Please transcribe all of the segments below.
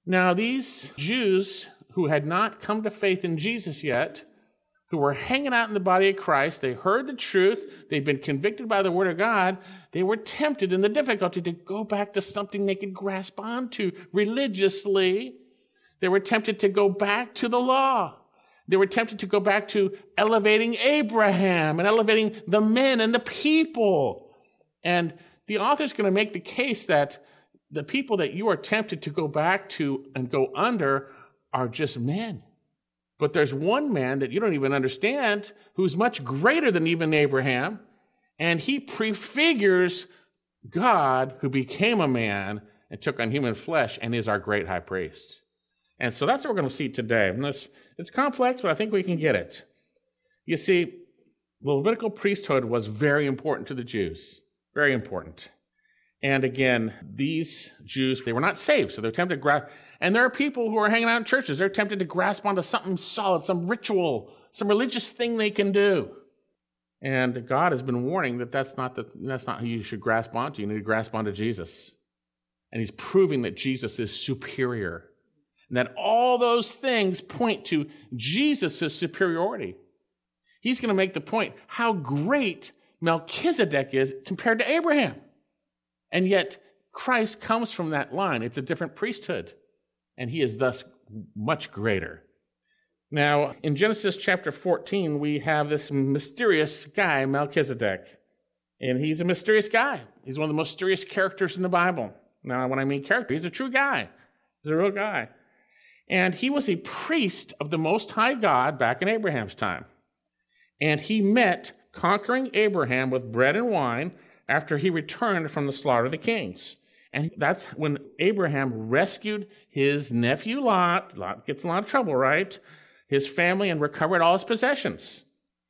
Now, these Jews who had not come to faith in Jesus yet, who were hanging out in the body of Christ, they heard the truth, they'd been convicted by the Word of God, they were tempted in the difficulty to go back to something they could grasp onto religiously. They were tempted to go back to the law. They were tempted to go back to elevating Abraham and elevating the men and the people. And the author's going to make the case that the people that you are tempted to go back to and go under are just men. But there's one man that you don't even understand who's much greater than even Abraham, and he prefigures God who became a man and took on human flesh and is our great high priest. And so that's what we're going to see today. And it's complex, but I think we can get it. You see, the Levitical priesthood was very important to the Jews, very important. And again, these Jews, they were not saved, so they're tempted to grasp. And there are people who are hanging out in churches, they're tempted to grasp onto something solid, some ritual, some religious thing they can do. And God has been warning that that's not who you should grasp onto. You need to grasp onto Jesus. And he's proving that Jesus is superior. And that all those things point to Jesus' superiority. He's going to make the point how great Melchizedek is compared to Abraham. And yet, Christ comes from that line. It's a different priesthood. And he is thus much greater. Now, in Genesis chapter 14, we have this mysterious guy, Melchizedek. And he's a mysterious guy. He's one of the most mysterious characters in the Bible. Now, when I mean character, he's a true guy. He's a real guy. And he was a priest of the Most High God back in Abraham's time. And he met conquering Abraham with bread and wine after he returned from the slaughter of the kings. And that's when Abraham rescued his nephew Lot. Lot gets in a lot of trouble, right? His family, and recovered all his possessions.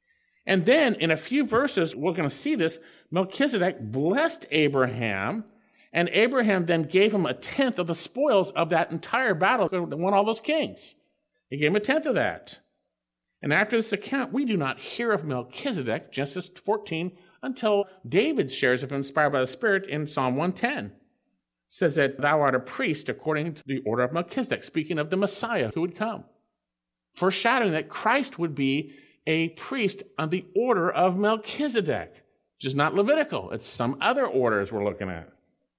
And then in a few verses, we're going to see this, Melchizedek blessed Abraham, and Abraham then gave him 1/10 of the spoils of that entire battle that won all those kings. He gave him 1/10 of that. And after this account, we do not hear of Melchizedek, Genesis 14, until David shares of him, inspired by the Spirit, in Psalm 110. It says that thou art a priest according to the order of Melchizedek, speaking of the Messiah who would come. Foreshadowing that Christ would be a priest on the order of Melchizedek, which is not Levitical. It's some other orders we're looking at.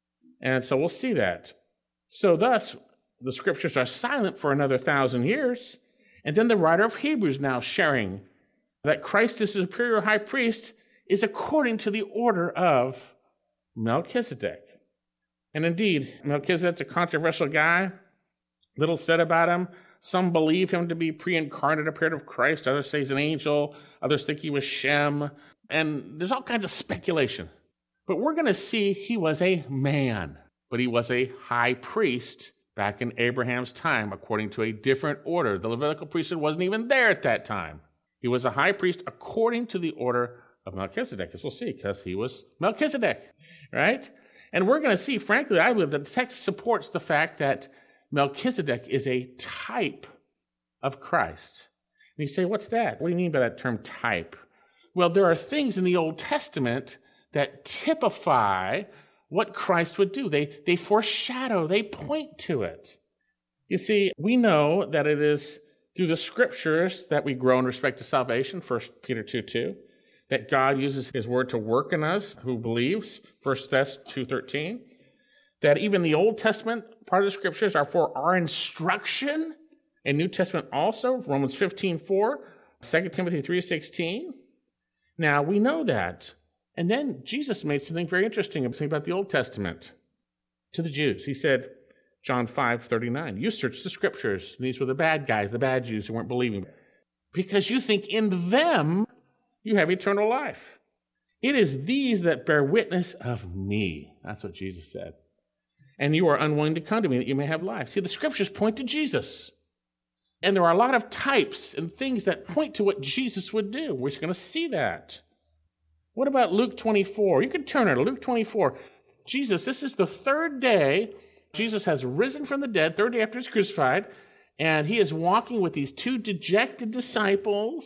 And so we'll see that. So thus, the scriptures are silent for another 1,000 years. And then the writer of Hebrews now sharing that Christ is the superior high priest is according to the order of Melchizedek. And indeed, Melchizedek's a controversial guy. Little said about him. Some believe him to be pre-incarnate, appeared of Christ. Others say he's an angel. Others think he was Shem. And there's all kinds of speculation. But we're going to see he was a man, but he was a high priest back in Abraham's time, according to a different order. The Levitical priesthood wasn't even there at that time. He was a high priest according to the order of Melchizedek, as we'll see, because he was Melchizedek, right? And we're going to see, frankly, I believe that the text supports the fact that Melchizedek is a type of Christ. And you say, what's that? What do you mean by that term type? Well, there are things in the Old Testament that typify what Christ would do. They foreshadow, they point to it. You see, we know that it is through the scriptures that we grow in respect to salvation, 1 Peter 2:2, that God uses his word to work in us who believes, 1 Thess 2:13, that even the Old Testament part of the scriptures are for our instruction, and New Testament also, Romans 15:4, 2 Timothy 3:16. Now, we know that. And then Jesus made something very interesting about the Old Testament to the Jews. He said, John 5:39, you search the scriptures. And these were the bad guys, the bad Jews who weren't believing. Because you think in them you have eternal life. It is these that bear witness of me. That's what Jesus said. And you are unwilling to come to me that you may have life. See, the scriptures point to Jesus. And there are a lot of types and things that point to what Jesus would do. We're just going to see that. What about Luke 24? You can turn it to Luke 24. Jesus, this is the third day. Jesus has risen from the dead, third day after he's crucified, and he is walking with these two dejected disciples.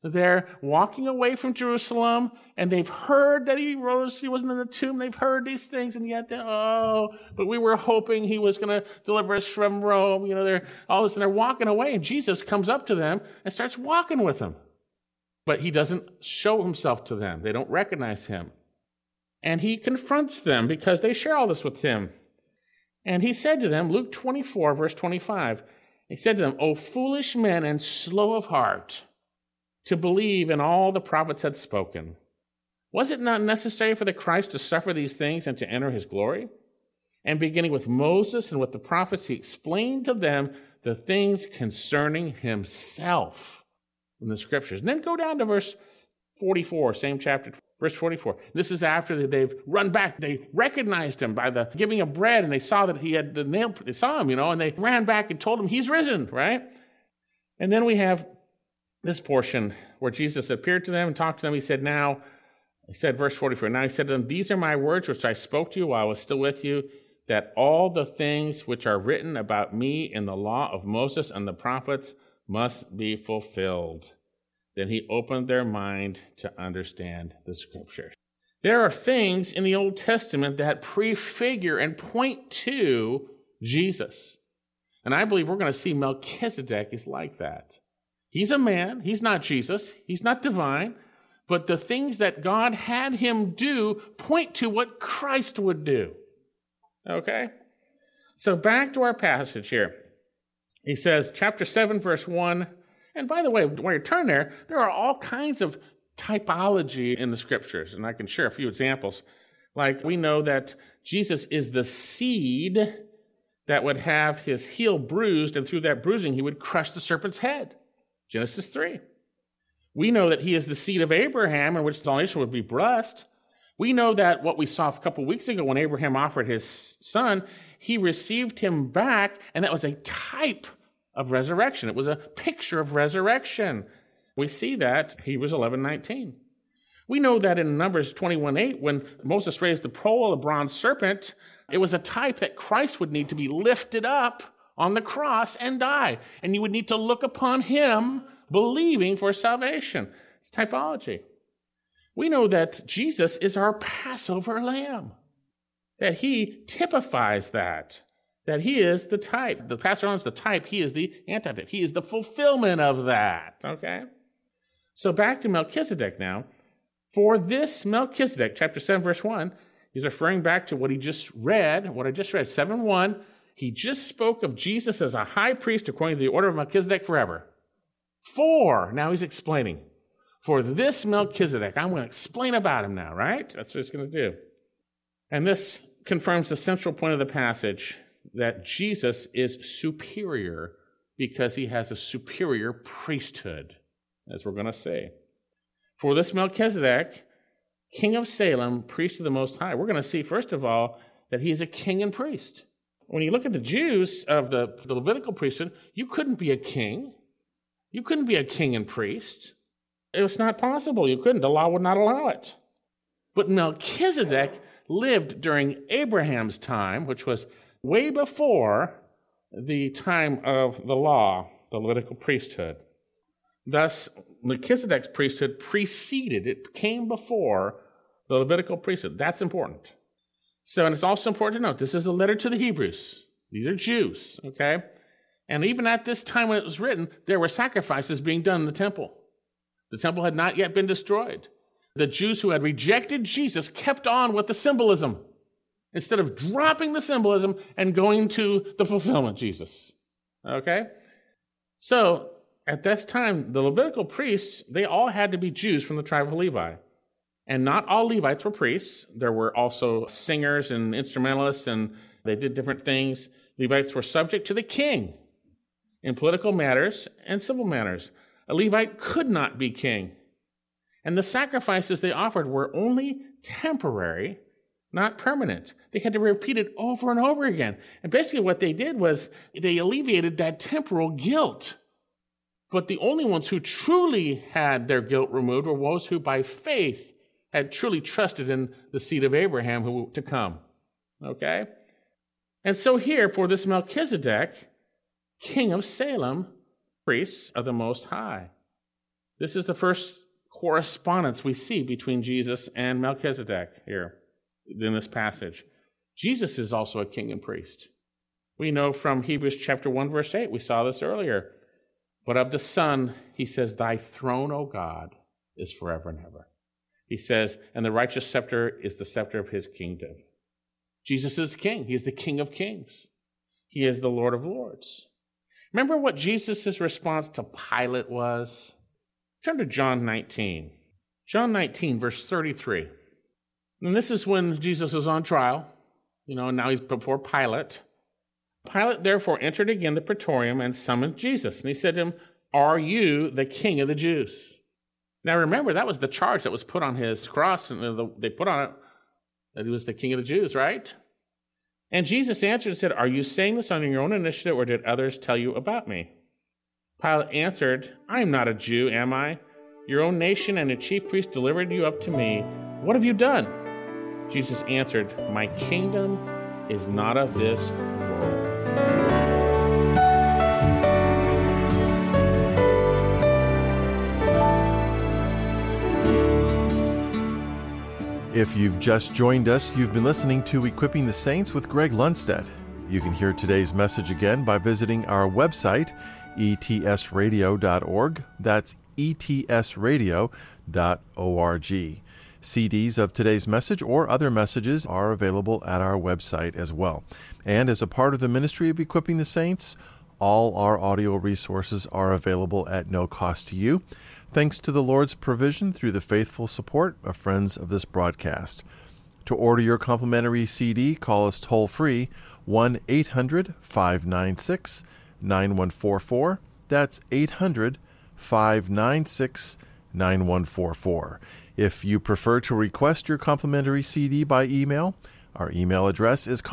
They're walking away from Jerusalem, and they've heard that he rose, he wasn't in the tomb. They've heard these things, and yet but we were hoping he was going to deliver us from Rome. They're all this, and they're walking away, and Jesus comes up to them and starts walking with them. But he doesn't show himself to them. They don't recognize him. And he confronts them because they share all this with him. And he said to them, Luke 24, verse 25, he said to them, "O foolish men and slow of heart, to believe in all the prophets had spoken. Was it not necessary for the Christ to suffer these things and to enter his glory?" And beginning with Moses and with the prophets, he explained to them the things concerning himself in the scriptures. And then go down to verse 44, same chapter, verse 44. This is after they've run back. They recognized him by the giving of bread, and they saw that he had the nail. They saw him, and they ran back and told him he's risen, right? And then we have this portion where Jesus appeared to them and talked to them. He said, verse 44, "Now he said to them, these are my words which I spoke to you while I was still with you, that all the things which are written about me in the law of Moses and the prophets must be fulfilled." Then he opened their mind to understand the scriptures. There are things in the Old Testament that prefigure and point to Jesus. And I believe we're going to see Melchizedek is like that. He's a man. He's not Jesus. He's not divine. But the things that God had him do point to what Christ would do. Okay? So back to our passage here. He says, chapter 7, verse 1. And by the way, while you turn there are all kinds of typology in the scriptures. And I can share a few examples. Like we know that Jesus is the seed that would have his heel bruised, and through that bruising he would crush the serpent's head. Genesis 3. We know that he is the seed of Abraham, in which the nation would be blessed. We know that what we saw a couple weeks ago when Abraham offered his son, he received him back, and that was a type of resurrection. It was a picture of resurrection. We see that Hebrews 11:19. We know that in Numbers 21:8, when Moses raised the pole of the bronze serpent, it was a type that Christ would need to be lifted up on the cross and die. And you would need to look upon him believing for salvation. It's typology. We know that Jesus is our Passover lamb, that he typifies that he is the type. The Passover lamb is the type. He is the antitype. He is the fulfillment of that, okay? So back to Melchizedek now. For this Melchizedek, chapter 7, verse 1, he's referring back to what I just read, 7:1. He just spoke of Jesus as a high priest according to the order of Melchizedek forever. Now he's explaining. For this Melchizedek, I'm going to explain about him now, right? That's what he's going to do. And this confirms the central point of the passage, that Jesus is superior because he has a superior priesthood, as we're going to say. For this Melchizedek, king of Salem, priest of the Most High, we're going to see, first of all, that he is a king and priest. When you look at the Jews of the Levitical priesthood, you couldn't be a king. You couldn't be a king and priest. It was not possible. You couldn't. The law would not allow it. But Melchizedek lived during Abraham's time, which was way before the time of the law, the Levitical priesthood. Thus, Melchizedek's priesthood preceded, it came before the Levitical priesthood. That's important. So, and it's also important to note, this is a letter to the Hebrews. These are Jews, okay? And even at this time when it was written, there were sacrifices being done in the temple. The temple had not yet been destroyed. The Jews who had rejected Jesus kept on with the symbolism instead of dropping the symbolism and going to the fulfillment, Jesus. Okay? So, at this time, the Levitical priests, they all had to be Jews from the tribe of Levi. And not all Levites were priests. There were also singers and instrumentalists, and they did different things. Levites were subject to the king in political matters and civil matters. A Levite could not be king. And the sacrifices they offered were only temporary, not permanent. They had to repeat it over and over again. And basically what they did was they alleviated that temporal guilt. But the only ones who truly had their guilt removed were those who by faith had truly trusted in the seed of Abraham who to come. Okay? And so here, for this Melchizedek, king of Salem, priests of the Most High. This is the first correspondence we see between Jesus and Melchizedek here in this passage. Jesus is also a king and priest. We know from Hebrews chapter 1, verse 8, we saw this earlier. But of the Son, he says, thy throne, O God, is forever and ever. He says, and the righteous scepter is the scepter of his kingdom. Jesus is king. He is the King of kings. He is the Lord of lords. Remember what Jesus' response to Pilate was? Turn to John 19. John 19, verse 33. And this is when Jesus is on trial. And now he's before Pilate. Pilate therefore entered again the praetorium and summoned Jesus. And he said to him, are you the King of the Jews? Now remember, that was the charge that was put on his cross, and they put on it that he was the King of the Jews, right? And Jesus answered and said, are you saying this on your own initiative, or did others tell you about me? Pilate answered, I am not a Jew, am I? Your own nation and the chief priest delivered you up to me. What have you done? Jesus answered, my kingdom is not of this world. If you've just joined us, you've been listening to Equipping the Saints with Greg Lundstedt. You can hear today's message again by visiting our website, etsradio.org. That's etsradio.org. CDs of today's message or other messages are available at our website as well. And as a part of the ministry of Equipping the Saints, all our audio resources are available at no cost to you, thanks to the Lord's provision through the faithful support of friends of this broadcast. To order your complimentary CD, call us toll-free, 1-800-596-9144. That's 800-596-9144. If you prefer to request your complimentary CD by email, our email address is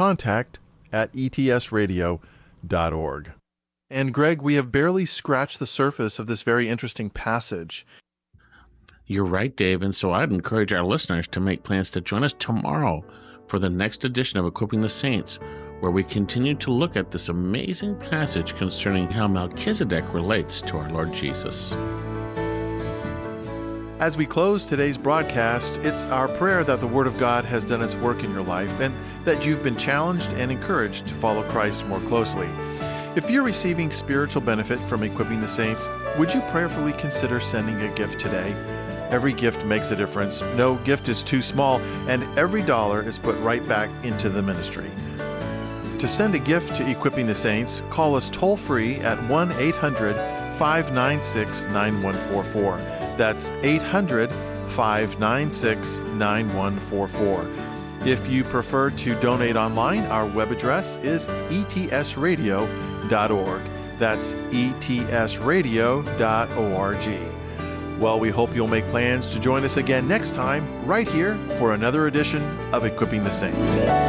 contact@etsradio.org. And Greg, we have barely scratched the surface of this very interesting passage. You're right, Dave, and so I'd encourage our listeners to make plans to join us tomorrow for the next edition of Equipping the Saints, where we continue to look at this amazing passage concerning how Melchizedek relates to our Lord Jesus. As we close today's broadcast, it's our prayer that the Word of God has done its work in your life and that you've been challenged and encouraged to follow Christ more closely. If you're receiving spiritual benefit from Equipping the Saints, would you prayerfully consider sending a gift today? Every gift makes a difference. No gift is too small, and every dollar is put right back into the ministry. To send a gift to Equipping the Saints, call us toll-free at 1-800-596-9144. That's 800-596-9144. If you prefer to donate online, our web address is etsradio.org. That's etsradio.org. Well, we hope you'll make plans to join us again next time, right here, for another edition of Equipping the Saints.